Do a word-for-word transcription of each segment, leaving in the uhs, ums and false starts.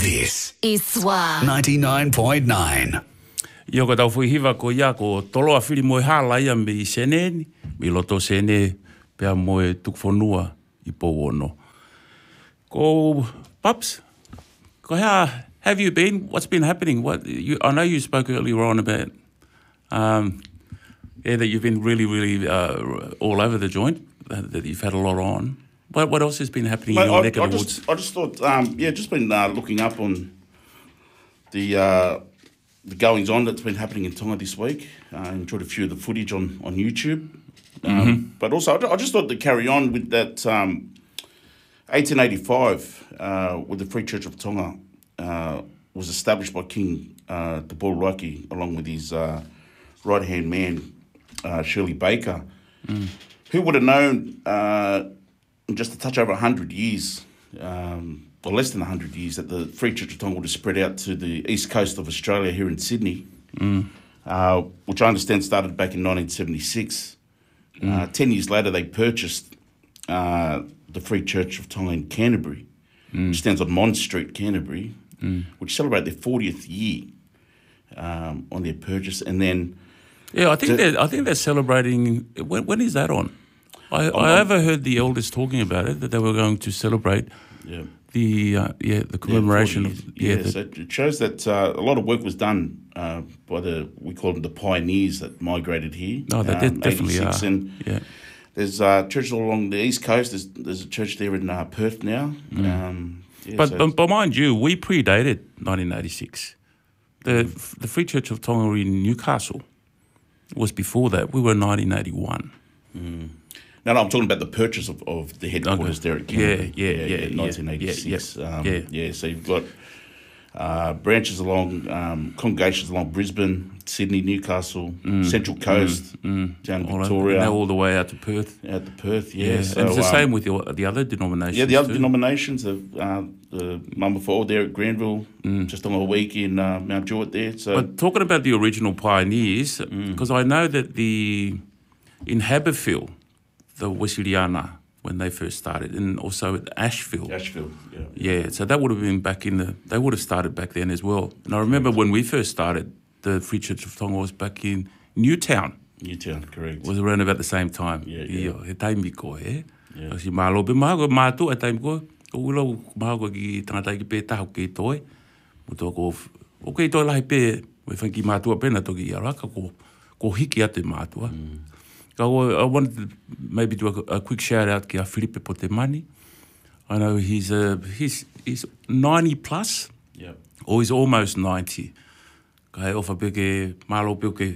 This is Swa ninety-nine point nine. Ia ko tau fui hiva ko ia ko toloa whiri moe hala ia me i seneni, mi loto sene pea moe tukfonua I powono. Ko, Pups, ko how have you been? What's been happening? What you, I know you spoke earlier on about um, yeah, that you've been really, really uh, all over the joint, that, that you've had a lot on. What, what else has been happening Mate, in your I, neck I of the just, woods? I just thought, um, yeah, just been uh, looking up on the uh, the goings on that's been happening in Tonga this week. I uh, enjoyed a few of the footage on on YouTube, um, Mm-hmm. but also I, I just thought to carry on with that um, eighteen eighty-five, uh, with the Free Church of Tonga uh, was established by King uh, Te Poruraki along with his uh, right hand man uh, Shirley Baker. Mm. Who would have known? Uh, in just a touch over one hundred years, um, or less than one hundred years, that the Free Church of Tonga would have spread out to the east coast of Australia here in Sydney, Mm. uh, which I understand started back in nineteen seventy-six. Mm. Uh, ten years later, they purchased uh, the Free Church of Tonga in Canterbury, Mm. which stands on Mond Street, Canterbury, Mm. which celebrate their fortieth year um, on their purchase. And then Yeah, I think To- they're, I think they're celebrating. When, when is that on? I, Um, I overheard the elders talking about it, that they were going to celebrate yeah. the uh, yeah the commemoration Yeah, of forty yeah, years. the, yeah, so it shows that uh, a lot of work was done uh, by the we call them the pioneers that migrated here. no, they um, de- definitely are. eighty-six, and Yeah, there's uh, churches all along the east coast. There's there's a church there in uh, Perth now. Um, yeah, but, so but but mind you, we predated nineteen eighty-six. The the Free Church of Tonga in Newcastle was before that. We were nineteen eighty-one. no, no, I'm talking about the purchase of, of the headquarters Okay. there at Yeah, Canterbury. yeah, yeah, yeah, nineteen eighty-six. yeah, yeah, um, yeah. yeah. So you've got uh, branches along um, congregations along Brisbane, Sydney, Newcastle, Central Coast, down to All over. Victoria, Now all the way out to Perth. out to Perth. Yeah, Yeah, so, and it's the um, same with the, the other denominations. Yeah, the other too. denominations, the uh, the Mama Four there at Granville, just on a week in uh, Mount Jewett there. So But talking about the original pioneers, because I know that the in Haberfield, the Wesleyiana, when they first started, and also at Ashfield. Ashfield, yeah. Yeah, so that would have been back in the, they would have started back then as well. And I remember when we first started, the Free Church of Tonga was back in Newtown. Newtown, correct. It was around about the same time. Yeah, yeah. Ia, he taimi ko, eh? Yeah. Kasi malo be maha ko mātua e taimi ko, ko ulau maha ko ki tangata ki pē tahu ki toi. Mo tō ko, o kei toi lahi pē, we whanki mātua pēna toki i araka ko, ko hiki atu mātua. So I I wanted to maybe do a, a quick shout out to Filipe Potemani. I know he's uh, he's he's ninety plus, Yeah. or he's almost ninety. Kai ofa pe ke malo pe ke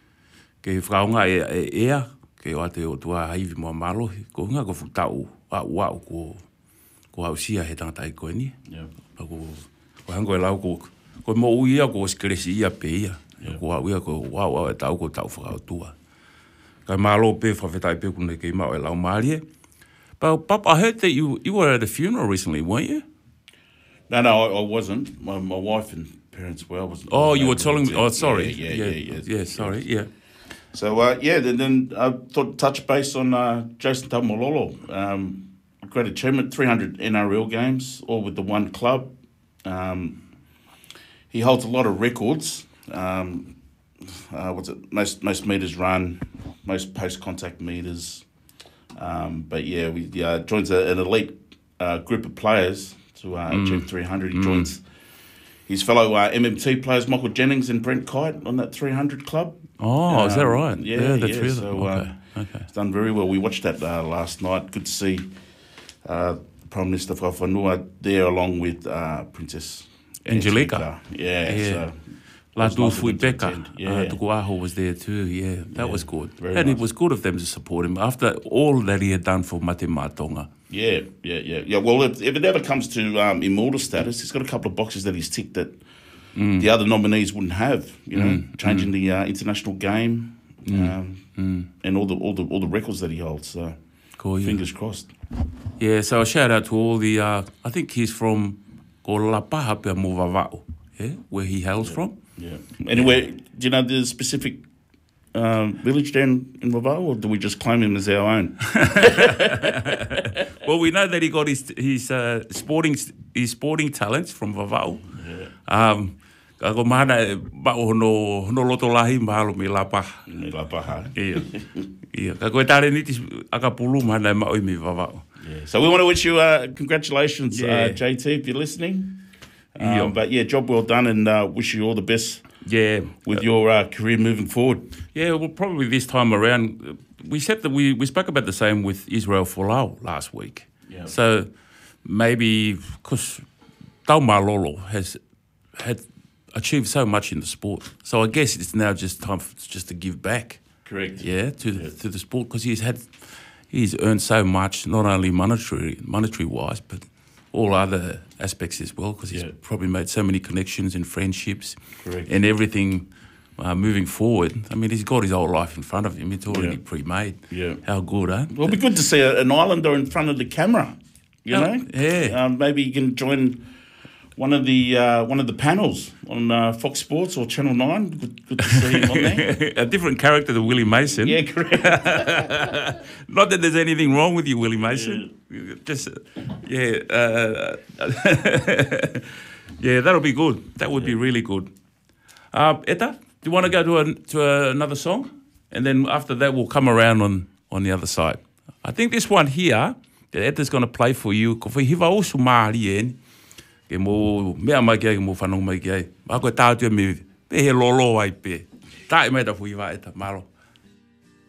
ke whakaunga e, e ea, ke o ate o tua haivi mua malohi. Ko hunga ko whutau a ua o ko ko hausia he tangata i koe ni. Yeah. Pa ko ko hango e lau ko ko mo uia ko skeresi ia pe ia. Ko au ia ko wa wa e tau ko tau whakau tua. Kai malo pe whawhetai pe kune ke mau e lau maari e. But, Pop, I heard that you, you were at a funeral recently, weren't you? No, no, I, I wasn't. My, my wife and parents were. I wasn't. Oh, you were able telling to- me. Oh, sorry. Yeah, yeah, yeah. yeah, Yeah, sorry. Yeah. So, uh, yeah, then, then I thought touch base on uh, Jason Taumololo. Um, great achievement, three hundred N R L games, all with the one club. Um, he holds a lot of records. Um, uh, what's it? Most most meters run, most post contact meters. Um, but yeah, we uh, joins a, an elite uh, group of players to uh, achieve three hundred. He joins his fellow uh, M M T players, Michael Jennings and Brent Kite, on that three hundred club. Oh, is that Um, right? Yeah, the yeah. three of them. So, Okay. uh, okay. It's done very well. We watched that uh, last night. Good to see uh, the Prime Minister Whawhanua there along with uh, Princess Angelica. Yeah, Yeah. so La was nice of Dulfui them to Becca, attend. uh, Yeah. Tuku Aho was there too. Yeah, that Yeah, was good. very And it nice. was good of them to support him after all that he had done for Mate Matonga. Yeah, yeah, yeah, yeah. Well, if, if it ever comes to um, immortal status, he's got a couple of boxes that he's ticked that the other nominees wouldn't have. You know, changing the uh, international game um, and all the all the all the records that he holds. So Cool, yeah. fingers crossed. Yeah, so a shout out to all the, uh, I think he's from ko Lapaha pe Movavao, yeah, where he hails from. Yeah. Anyway, do you know the specific um, village down in Wavau, or do we just claim him as our own? Well, we know that he got his his uh, sporting his sporting talents from Vava'u. Yeah. Um, ka ko mana ba hono hono loto lahi mahalo mi lapa. Mi lapa ha. Ia. Ia. Ka ko tare niti akapulu mana ma oi mi Vava'u. Yeah. So we want to wish you uh, congratulations, Yeah. uh, J T, if you're listening. Um, Yeah. But yeah, job well done, and uh, wish you all the best. Yeah. With your uh, career moving forward. Yeah, well, probably this time around, uh, we said that we, we spoke about the same with Israel Folau last week. Yeah. So maybe because Taumalolo has had achieved so much in the sport, so I guess it's now just time for, just to give back. Correct. Yeah, to Yeah. to the sport because he's had he's earned so much, not only monetary monetary wise, but all other aspects as well, because he's Yeah. probably made so many connections and friendships. Correct. And everything uh, moving forward. I mean, he's got his whole life in front of him. It's already Yeah. pre-made. Yeah. How good, eh? Well, it'll be good to see a, an Islander in front of the camera. You Oh, know, yeah. Um, maybe you can join one of the uh, one of the panels on uh, Fox Sports or Channel Nine. Good, good to see him on there. A different character to Willie Mason. Yeah, correct. Not that there's anything wrong with you, Willie Mason. Just, uh, yeah. Uh, yeah, that'll be good. That would be really good. Uh, Etta, do you want to go to, a, to a, another song? And then after that, we'll come around on, on the other side. I think this one here, that Etta's going to play for you, ko hiva osu maari e ni. Ke mo mea mai kia, ke mo whanong mai kia. Mako e tātua me pe he lolo ai pe. Tae mai ta fu hiva Etta, malo.